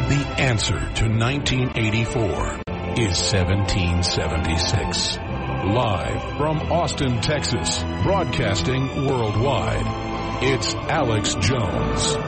The answer to 1984 is 1776. Live from Austin, Texas, broadcasting worldwide, it's Alex Jones.